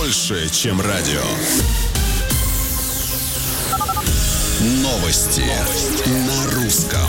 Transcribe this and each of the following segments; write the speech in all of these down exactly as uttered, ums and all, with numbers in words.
больше, чем радио. Новости на русском.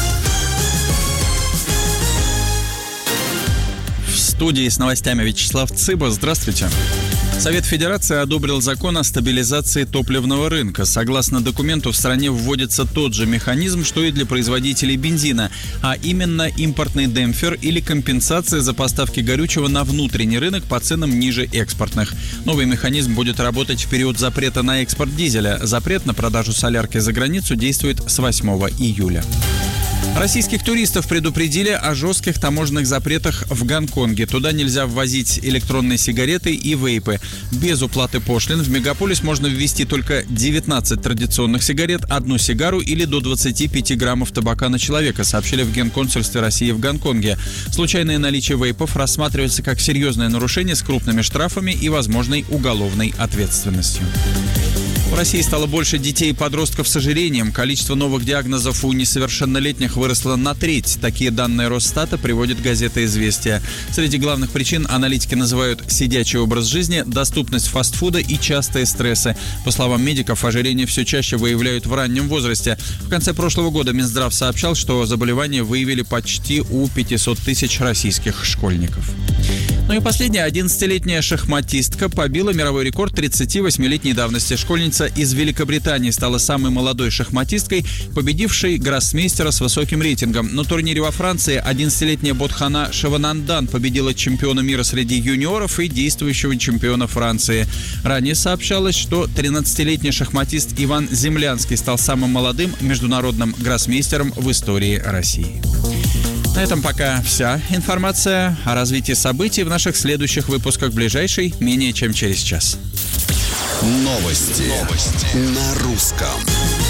В студии с новостями Вячеслав Цыба. Здравствуйте. Совет Федерации одобрил закон о стабилизации топливного рынка. Согласно документу, в стране вводится тот же механизм, что и для производителей бензина, а именно импортный демпфер или компенсация за поставки горючего на внутренний рынок по ценам ниже экспортных. Новый механизм будет работать в период запрета на экспорт дизеля. Запрет на продажу солярки за границу действует с восьмого июля. Российских туристов предупредили о жестких таможенных запретах в Гонконге. Туда нельзя ввозить электронные сигареты и вейпы. Без уплаты пошлин в мегаполис можно ввезти только девятнадцать традиционных сигарет, одну сигару или до двадцати пяти граммов табака на человека, сообщили в Генконсульстве России в Гонконге. Случайное наличие вейпов рассматривается как серьезное нарушение с крупными штрафами и возможной уголовной ответственностью. В России стало больше детей и подростков с ожирением. Количество новых диагнозов у несовершеннолетних выросло на треть. Такие данные Росстата приводит газета «Известия». Среди главных причин аналитики называют сидячий образ жизни, доступность фастфуда и частые стрессы. По словам медиков, ожирение все чаще выявляют в раннем возрасте. В конце прошлого года Минздрав сообщал, что заболевание выявили почти у пятисот тысяч российских школьников. Ну и последняя, одиннадцатилетняя шахматистка побила мировой рекорд тридцативосьмилетней давности. Школьница из Великобритании стала самой молодой шахматисткой, победившей гроссмейстера с высоким рейтингом. На турнире во Франции одиннадцатилетняя Бодхана Шиванандан победила чемпиона мира среди юниоров и действующего чемпиона Франции. Ранее сообщалось, что тринадцатилетний шахматист Иван Землянский стал самым молодым международным гроссмейстером в истории России. На этом пока вся информация о развитии событий в наших следующих выпусках, ближайшей менее чем через час. Новости, Новости. на русском.